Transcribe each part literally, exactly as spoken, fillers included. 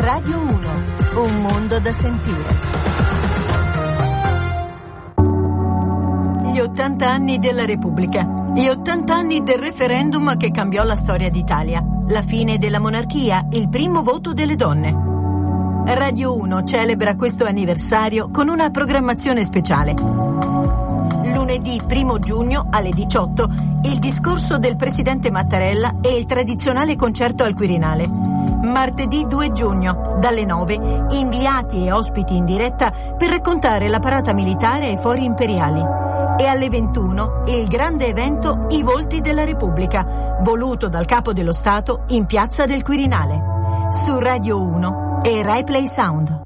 Radio uno, un mondo da sentire. Gli ottanta anni della Repubblica, gli ottanta anni del referendum che cambiò la storia d'Italia, la fine della monarchia, il primo voto delle donne. Radio uno celebra questo anniversario con una programmazione speciale. Lunedì primo giugno alle diciotto, il discorso del presidente Mattarella e il tradizionale concerto al Quirinale. Martedì due giugno, dalle nove, inviati e ospiti in diretta per raccontare la parata militare ai fori imperiali. E alle ventuno, il grande evento I Volti della Repubblica, voluto dal Capo dello Stato in Piazza del Quirinale. Su Radio uno e Rai Play Sound.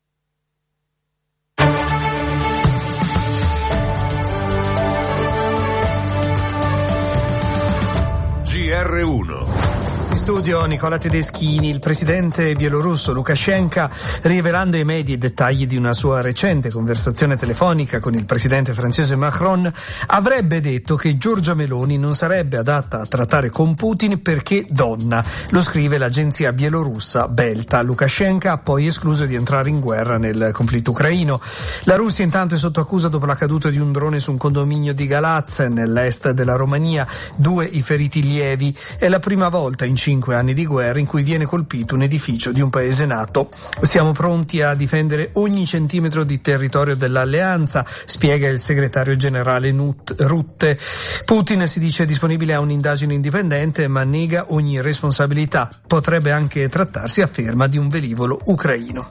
G R uno. In studio Nicola Tedeschini. Il presidente bielorusso Lukashenko, rivelando ai media i dettagli di una sua recente conversazione telefonica con il presidente francese Macron, avrebbe detto che Giorgia Meloni non sarebbe adatta a trattare con Putin perché donna. Lo scrive l'agenzia bielorussa Belta. Lukashenko ha poi escluso di entrare in guerra nel conflitto ucraino. La Russia intanto è sotto accusa dopo la caduta di un drone su un condominio di Galaz nell'est della Romania. Due i feriti lievi. È la prima volta in cinque anni di guerra in cui viene colpito un edificio di un paese NATO. Siamo pronti a difendere ogni centimetro di territorio dell'alleanza, spiega il segretario generale Nut Rutte. Putin si dice disponibile a un'indagine indipendente ma nega ogni responsabilità. Potrebbe anche trattarsi, afferma, di un velivolo ucraino.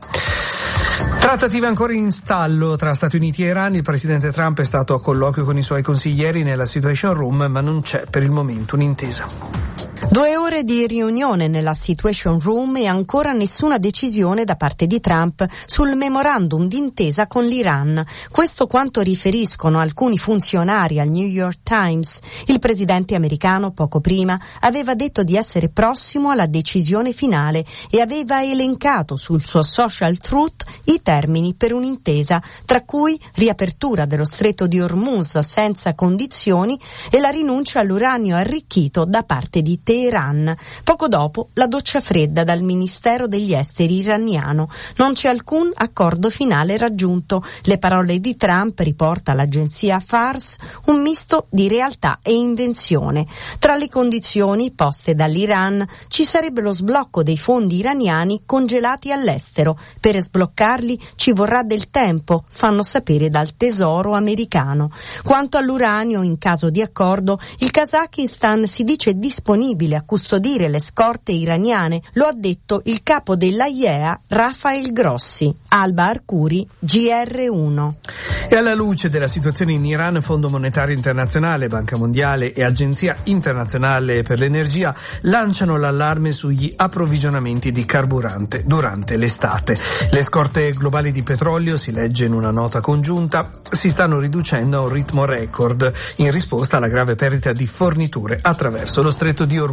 Trattative ancora in stallo tra Stati Uniti e Iran. Il presidente Trump è stato a colloquio con i suoi consiglieri nella Situation Room, ma non c'è per il momento un'intesa. Due ore di riunione nella Situation Room e ancora nessuna decisione da parte di Trump sul memorandum d'intesa con l'Iran. Questo quanto riferiscono alcuni funzionari al New York Times. Il presidente americano poco prima aveva detto di essere prossimo alla decisione finale e aveva elencato sul suo social truth i termini per un'intesa, tra cui riapertura dello stretto di Hormuz senza condizioni e la rinuncia all'uranio arricchito da parte di Teheran. Iran. Poco dopo la doccia fredda dal Ministero degli Esteri iraniano. Non c'è alcun accordo finale raggiunto. Le parole di Trump, riporta l'agenzia Fars, un misto di realtà e invenzione. Tra le condizioni poste dall'Iran ci sarebbe lo sblocco dei fondi iraniani congelati all'estero. Per sbloccarli ci vorrà del tempo, fanno sapere dal Tesoro americano. Quanto all'uranio, in caso di accordo, il Kazakistan si dice disponibile a custodire le scorte iraniane, lo ha detto il capo dell'A I E A Rafael Grossi. Alba Arcuri, G R uno. E alla luce della situazione in Iran, Fondo Monetario Internazionale, Banca Mondiale e Agenzia Internazionale per l'Energia lanciano l'allarme sugli approvvigionamenti di carburante durante l'estate. Le scorte globali di petrolio, si legge in una nota congiunta, si stanno riducendo a un ritmo record in risposta alla grave perdita di forniture attraverso lo stretto di Hormuz.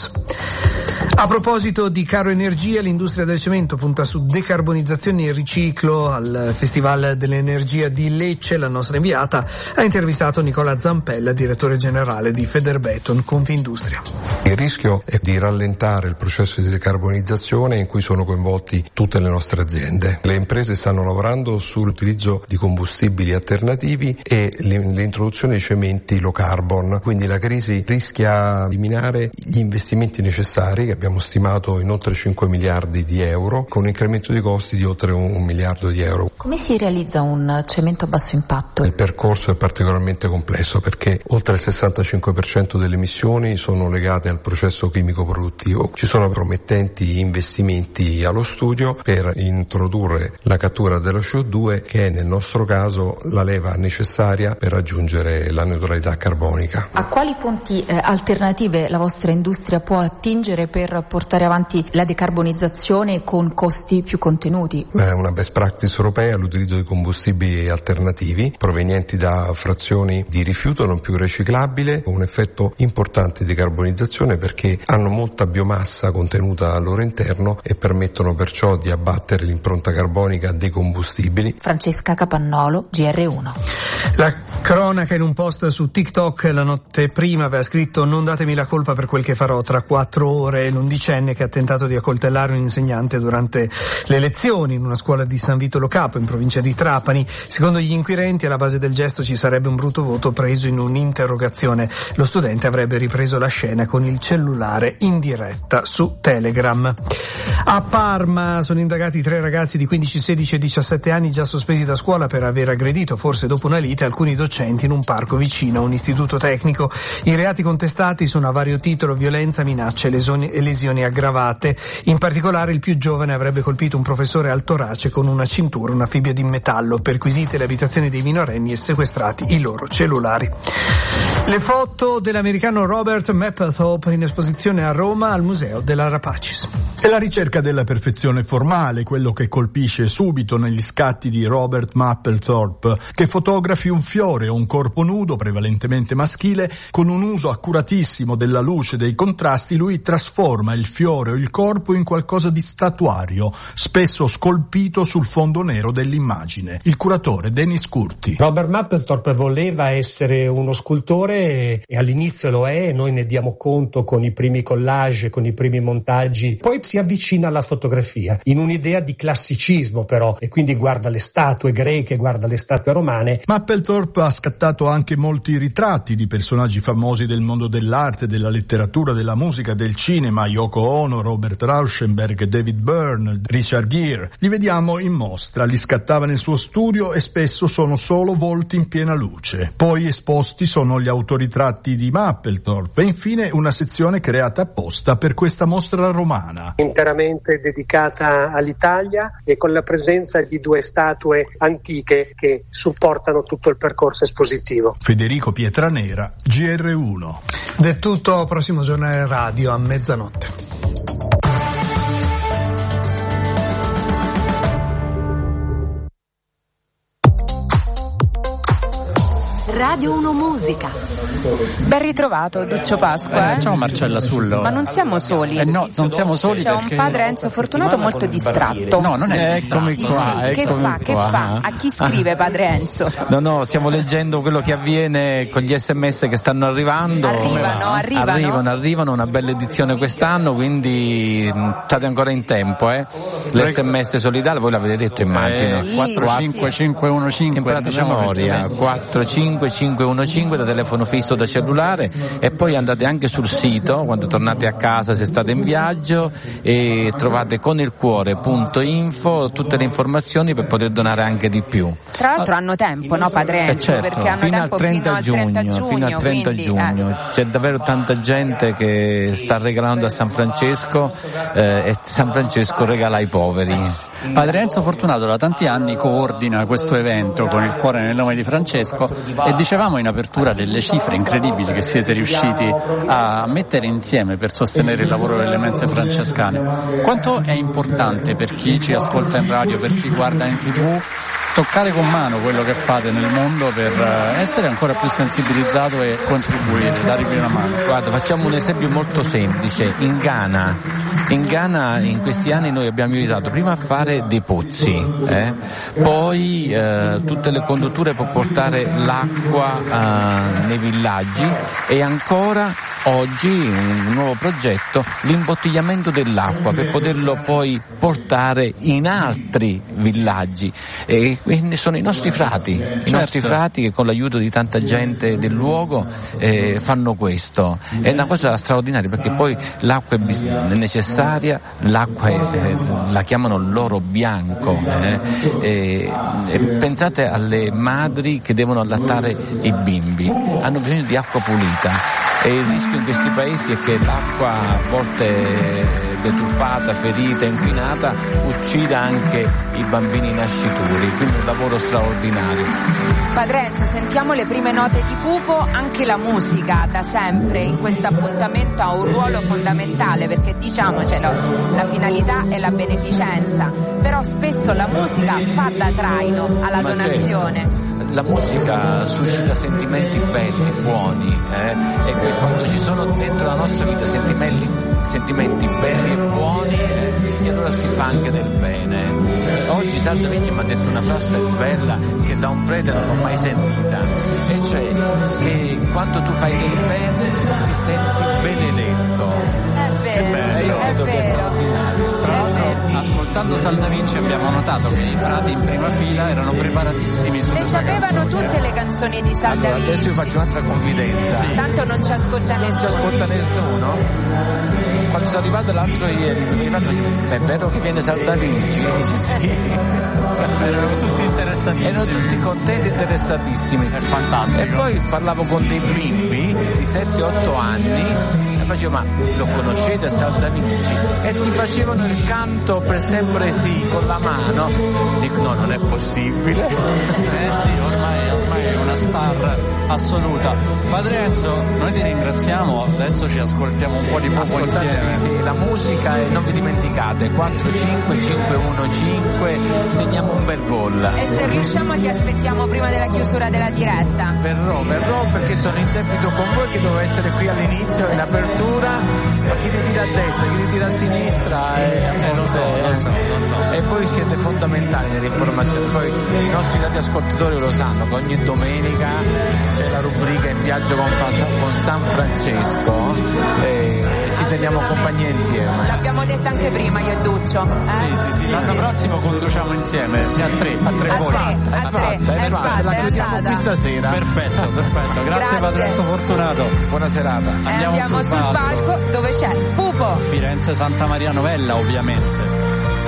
A proposito di caro energia, l'industria del cemento punta su decarbonizzazione e riciclo. Al Festival dell'Energia di Lecce la nostra inviata ha intervistato Nicola Zampella, direttore generale di Federbeton Confindustria. Il rischio è di rallentare il processo di decarbonizzazione in cui sono coinvolti tutte le nostre aziende. Le imprese stanno lavorando sull'utilizzo di combustibili alternativi e l'introduzione di cementi low carbon, quindi la crisi rischia di minare gli investimenti necessari che abbiamo stimato in oltre cinque miliardi di euro, con un incremento di costi di oltre un miliardo di euro. Come si realizza un cemento a basso impatto? Il percorso è particolarmente complesso perché oltre il sessantacinque per cento delle emissioni sono legate al processo chimico produttivo. Ci sono promettenti investimenti allo studio per introdurre la cattura dello C O due, che è nel nostro caso la leva necessaria per raggiungere la neutralità carbonica. A quali fonti eh, alternative la vostra industria può attingere per portare avanti la decarbonizzazione con costi più contenuti? È una best practice europea l'utilizzo di combustibili alternativi provenienti da frazioni di rifiuto non più riciclabile, con un effetto importante di decarbonizzazione perché hanno molta biomassa contenuta al loro interno e permettono perciò di abbattere l'impronta carbonica dei combustibili. Francesca Capannolo, G R uno. La cronaca in un post su TikTok la notte prima aveva scritto: non datemi la colpa per quel che farò tra quattro ore. l'undicenne che ha tentato di accoltellare un insegnante durante le lezioni in una scuola di San Vito Lo Capo in provincia di Trapani. Secondo gli inquirenti, alla base del gesto ci sarebbe un brutto voto preso in un'interrogazione. Lo studente avrebbe ripreso la scena con il cellulare in diretta su Telegram. A Parma sono indagati tre ragazzi di quindici, sedici e diciassette anni già sospesi da scuola per aver aggredito, forse dopo una lite, alcuni docenti in un parco vicino a un istituto tecnico. I reati contestati sono a vario titolo violenza, minacce e lesioni, e lesioni aggravate. In particolare il più giovane avrebbe colpito un professore al torace con una cintura, una fibbia di metallo. Perquisite le abitazioni dei minorenni e sequestrati i loro cellulari. Le foto dell'americano Robert Mapplethorpe in esposizione a Roma al Museo della Rapacis. È la ricerca della perfezione formale quello che colpisce subito negli scatti di Robert Mapplethorpe, che fotografi un fiore o un corpo nudo, prevalentemente maschile, con un uso accuratissimo della luce e dei contrasti. Lui trasforma il fiore o il corpo in qualcosa di statuario, spesso scolpito sul fondo nero dell'immagine. Il curatore Dennis Curti. Robert Mapplethorpe voleva essere uno scultore e all'inizio lo è, noi ne diamo conto con i primi collage, con i primi montaggi. Poi si avvicina alla fotografia in un'idea di classicismo però, e quindi guarda le statue greche, guarda le statue romane. Mapplethorpe ha scattato anche molti ritratti di personaggi famosi del mondo dell'arte, della letteratura, della musica, del cinema: Yoko Ono, Robert Rauschenberg, David Byrne, Richard Gere. Li vediamo in mostra, li scattava nel suo studio e spesso sono solo volti in piena luce. Poi esposti sono gli autoritratti di Mapplethorpe e infine una sezione creata apposta per questa mostra romana. Interamente dedicata all'Italia e con la presenza di due statue antiche che supportano tutto il percorso espositivo. Federico Pietranera, G R uno. Del tutto, prossimo giornale radio a mezzanotte. Radio uno Musica. Ben ritrovato Duccio Pasqua. Eh, ciao Marcella Sullo. Ma non siamo soli. Eh no, non siamo soli. C'è perché... un padre Enzo Fortunato molto distratto. No, non è eccomi sì, qua. Sì, eccomi che fa? qua. Che fa? A chi scrive padre Enzo? No, no, stiamo leggendo quello che avviene con gli sms che stanno arrivando. Arrivano, arrivano. Arrivano, arrivano, una bella edizione quest'anno, quindi state ancora in tempo, eh. L'esse emme esse solidale, voi l'avete detto immagino. Sì, quattro cinque cinque uno cinque sì. Imparate memoria, quattro cinque cinque uno cinque da telefono fisso, da cellulare, e poi andate anche sul sito quando tornate a casa, se state in viaggio, e trovate con il cuore punto info tutte le informazioni per poter donare anche di più. Tra l'altro hanno tempo, no padre Enzo? Eh certo, perché hanno fino tempo al trenta fino al trenta giugno, fino al trenta quindi, giugno. Eh. C'è davvero tanta gente che sta regalando a San Francesco eh, e San Francesco regala ai poveri. Padre Enzo Fortunato da tanti anni coordina questo evento con il cuore nel nome di Francesco, e dicevamo in apertura delle cifre incredibili che siete riusciti a mettere insieme per sostenere il lavoro delle mense francescane. Quanto è importante per chi ci ascolta in radio, per chi guarda in tv, toccare con mano quello che fate nel mondo per essere ancora più sensibilizzato e contribuire, darvi una mano? Guarda, facciamo un esempio molto semplice. In Ghana, in Ghana in questi anni noi abbiamo aiutato prima a fare dei pozzi, eh? poi eh, tutte le condutture per portare l'acqua eh, nei villaggi, e ancora oggi un nuovo progetto, l'imbottigliamento dell'acqua per poterlo poi portare in altri villaggi. E quindi sono i nostri frati, certo. i nostri frati che con l'aiuto di tanta gente del luogo eh, fanno questo. È una cosa straordinaria, perché poi l'acqua è necessaria, l'acqua è, eh, la chiamano l'oro bianco, eh, e, e pensate alle madri che devono allattare i bimbi, hanno bisogno di acqua pulita. E il rischio in questi paesi è che l'acqua, a volte deturpata, ferita, inquinata, uccida anche i bambini nascituri, quindi un lavoro straordinario. Padre Enzo, sentiamo le prime note di Pupo. Anche la musica da sempre in questo appuntamento ha un ruolo fondamentale, perché diciamocelo, la finalità è la beneficenza, però spesso la musica fa da traino alla Ma donazione. Certo. La musica suscita sentimenti belli, buoni, eh? e quando ci sono dentro la nostra vita sentimenti, sentimenti belli e buoni, eh? e allora si fa anche del bene. Oggi oggi Saldo Vinci mi ha detto una frase bella che da un prete non l'ho mai sentita, e cioè che quando tu fai del bene ti senti benedetto. È vero, beh, io è credo che è vero. straordinario. Tra l'altro, ascoltando Saldo Vinci abbiamo notato che i frati in prima fila erano preparatissimi sulle Le sue sapevano canzoni. tutte le canzoni di Saldo Allora, adesso io Vinci. faccio un'altra confidenza. Sì. Tanto non ci ascolta Non si nessuno. ascolta nessuno. Quando sono arrivato l'altro ieri, mi arrivato, è vero che viene Saldo Vinci? Sì, sì. Erano tutti interessatissimi. Erano tutti contenti e interessatissimi. È fantastico. E poi parlavo con dei bimbi di sette otto anni e facevo, ma lo conoscete Saldo Vinci? E ti facevano il canto per sempre sì con la mano. Dico no, non è possibile. Eh sì, ormai, ormai è una star assoluta. Padre Enzo, noi ti ringraziamo, adesso ci ascoltiamo un po' di poco Ascoltatevi, insieme. sì, la musica, e non vi dimenticate, quattro cinque cinque uno cinque, segniamo un bel gol. E se riusciamo ti aspettiamo prima della chiusura della diretta. Verrò, verrò perché sono in debito con voi, che dovevo essere qui all'inizio in apertura, ma chi ti tira a destra, chi ti tira a sinistra, eh, Eh, lo so, lo so, lo so. e poi siete fondamentali nell'informazione. Poi i nostri radioascoltatori lo sanno che ogni domenica c'è la rubrica In viaggio con, Fa- con San Francesco e ci teniamo compagnia insieme. L'abbiamo detto anche prima io e Duccio. Eh? Sì, sì, sì, l'anno prossimo conduciamo insieme, a tre, a tre A voci. tre, a tre, È è fatta, fatta, la è chiudiamo andata. qui stasera. Perfetto, perfetto. Grazie, Grazie. Padre Enzo Fortunato. Buona serata. E andiamo sul palco dove c'è Pupo. Firenze Santa Maria Novella, ovviamente.